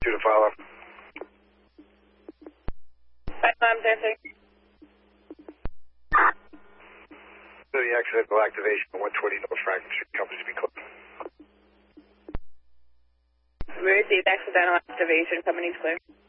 Do the follow. I'm dancing. So the accidental activation of 120 North Franklin Street companies to be closed. We received accidental activation. Company's clear.